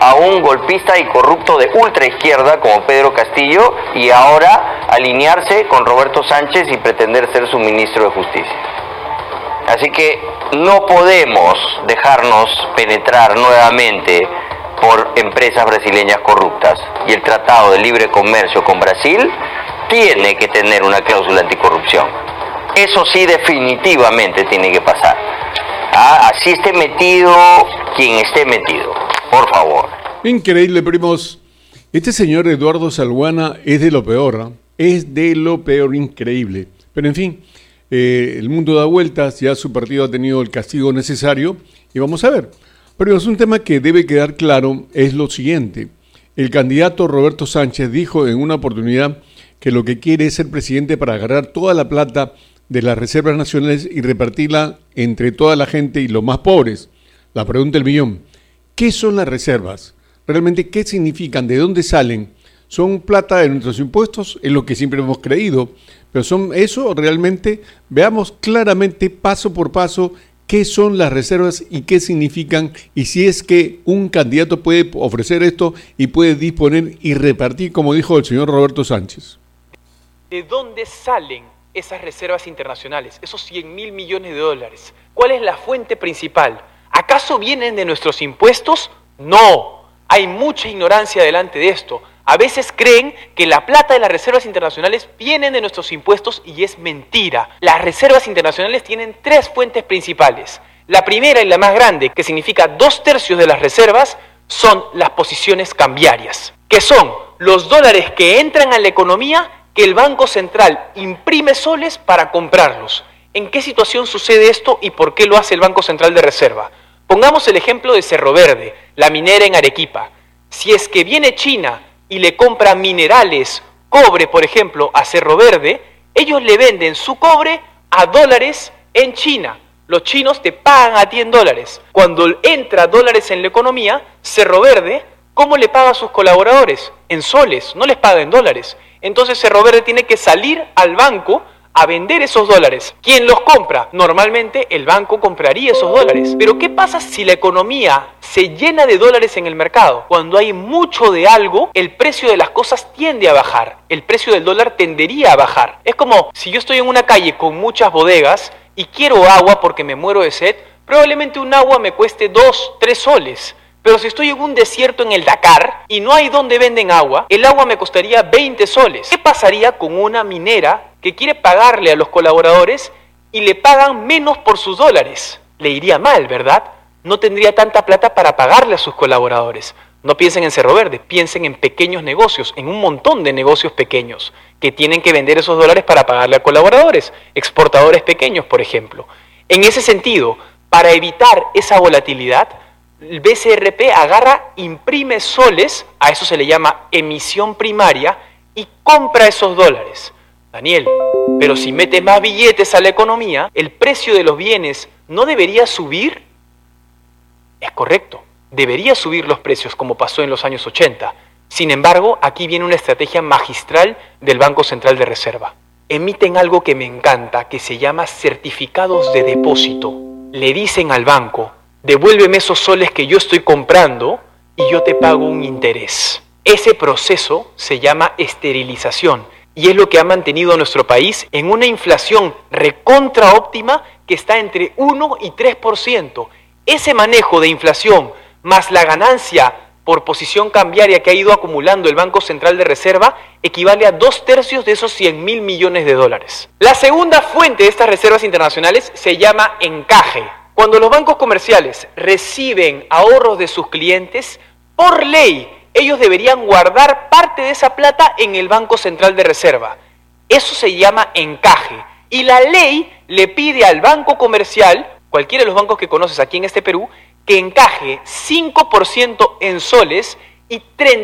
a un golpista y corrupto de ultraizquierda como Pedro Castillo y ahora alinearse con Roberto Sánchez y pretender ser su ministro de Justicia. Así que no podemos dejarnos penetrar nuevamente por empresas brasileñas corruptas, y el Tratado de Libre Comercio con Brasil tiene que tener una cláusula anticorrupción. Eso sí, definitivamente tiene que pasar. Así esté metido quien esté metido, por favor. Increíble, primos. Este señor Eduardo Salguana es de lo peor, es de lo peor, increíble. Pero en fin, el mundo da vueltas, ya su partido ha tenido el castigo necesario y vamos a ver. Pero es un tema que debe quedar claro, es lo siguiente. El candidato Roberto Sánchez dijo en una oportunidad que lo que quiere es ser presidente para agarrar toda la plata de las reservas nacionales y repartirla entre toda la gente y los más pobres. La pregunta del millón, ¿qué son las reservas? ¿Realmente qué significan? ¿De dónde salen? ¿Son plata de nuestros impuestos? Es lo que siempre hemos creído. Pero son eso realmente, veamos claramente paso por paso qué son las reservas y qué significan, y si es que un candidato puede ofrecer esto y puede disponer y repartir, como dijo el señor Roberto Sánchez. ¿De dónde salen esas reservas internacionales, esos 100.000 millones de dólares? ¿Cuál es la fuente principal? ¿Acaso vienen de nuestros impuestos? No, hay mucha ignorancia delante de esto. A veces creen que la plata de las reservas internacionales vienen de nuestros impuestos y es mentira. Las reservas internacionales tienen tres fuentes principales. La primera y la más grande, que significa 2/3 de las reservas, son las posiciones cambiarias, que son los dólares que entran a la economía que el Banco Central imprime soles para comprarlos. ¿En qué situación sucede esto y por qué lo hace el Banco Central de Reserva? Pongamos el ejemplo de Cerro Verde, la minera en Arequipa. Si es que viene China y le compra minerales, cobre por ejemplo, a Cerro Verde, ellos le venden su cobre a dólares en China. Los chinos te pagan a ti en dólares. Cuando entra dólares en la economía, Cerro Verde, ¿cómo le paga a sus colaboradores? En soles, no les paga en dólares. Entonces Cerro Verde tiene que salir al banco a vender esos dólares. ¿Quién los compra? Normalmente el banco compraría esos dólares. Pero ¿qué pasa si la economía se llena de dólares en el mercado? Cuando hay mucho de algo, el precio de las cosas tiende a bajar. El precio del dólar tendería a bajar. Es como si yo estoy en una calle con muchas bodegas y quiero agua porque me muero de sed, probablemente un agua me cueste 2, 3 soles. Pero si estoy en un desierto en el Dakar y no hay donde venden agua, el agua me costaría 20 soles. ¿Qué pasaría con una minera que quiere pagarle a los colaboradores y le pagan menos por sus dólares? Le iría mal, ¿verdad? No tendría tanta plata para pagarle a sus colaboradores. No piensen en Cerro Verde, piensen en pequeños negocios, en un montón de negocios pequeños que tienen que vender esos dólares para pagarle a colaboradores, exportadores pequeños, por ejemplo. En ese sentido, para evitar esa volatilidad, el BCRP agarra, imprime soles, a eso se le llama emisión primaria, y compra esos dólares. Daniel, pero si mete más billetes a la economía, ¿el precio de los bienes no debería subir? Es correcto, debería subir los precios como pasó en los años 80. Sin embargo, aquí viene una estrategia magistral del Banco Central de Reserva. Emiten algo que me encanta, que se llama certificados de depósito. Le dicen al banco: devuélveme esos soles que yo estoy comprando y yo te pago un interés. Ese proceso se llama esterilización y es lo que ha mantenido a nuestro país en una inflación recontra óptima que está entre 1 y 3%. Ese manejo de inflación más la ganancia por posición cambiaria que ha ido acumulando el Banco Central de Reserva equivale a 2/3 de esos 100.000 millones de dólares. La segunda fuente de estas reservas internacionales se llama encaje. Cuando los bancos comerciales reciben ahorros de sus clientes, por ley, ellos deberían guardar parte de esa plata en el Banco Central de Reserva. Eso se llama encaje. Y la ley le pide al banco comercial, cualquiera de los bancos que conoces aquí en este Perú, que encaje 5% en soles y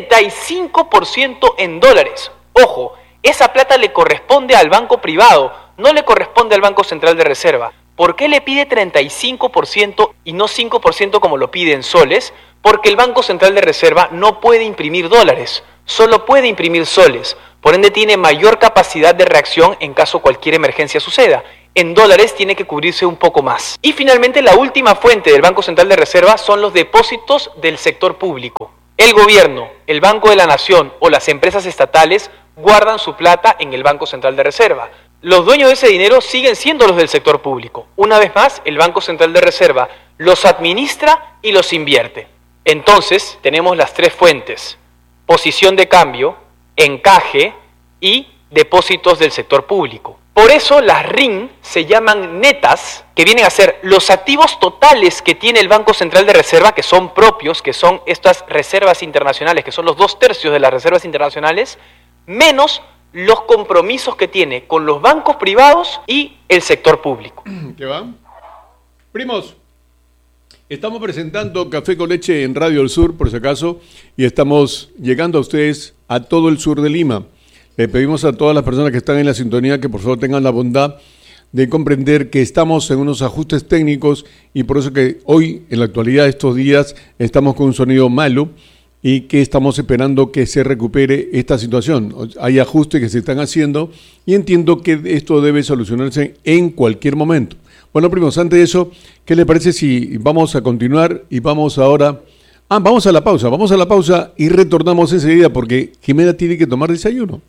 35% en dólares. Ojo, esa plata le corresponde al banco privado, no le corresponde al Banco Central de Reserva. ¿Por qué le pide 35% y no 5% como lo pide en soles? Porque el Banco Central de Reserva no puede imprimir dólares, solo puede imprimir soles. Por ende tiene mayor capacidad de reacción en caso cualquier emergencia suceda. En dólares tiene que cubrirse un poco más. Y finalmente la última fuente del Banco Central de Reserva son los depósitos del sector público. El gobierno, el Banco de la Nación o las empresas estatales guardan su plata en el Banco Central de Reserva. Los dueños de ese dinero siguen siendo los del sector público. Una vez más, el Banco Central de Reserva los administra y los invierte. Entonces, tenemos las tres fuentes: posición de cambio, encaje y depósitos del sector público. Por eso las RIN se llaman netas, que vienen a ser los activos totales que tiene el Banco Central de Reserva, que son propios, que son estas reservas internacionales, que son los 2/3 de las reservas internacionales, menos los compromisos que tiene con los bancos privados y el sector público. ¿Qué va? Primos, estamos presentando Café con Leche en Radio del Sur, por si acaso, y estamos llegando a ustedes a todo el sur de Lima. Le pedimos a todas las personas que están en la sintonía que por favor tengan la bondad de comprender que estamos en unos ajustes técnicos y por eso que hoy, en la actualidad de estos días, estamos con un sonido malo y que estamos esperando que se recupere esta situación. Hay ajustes que se están haciendo y entiendo que esto debe solucionarse en cualquier momento. Bueno, primos, antes de eso, ¿qué le parece si vamos a continuar y vamos ahora... vamos a la pausa y retornamos enseguida porque Jimena tiene que tomar desayuno.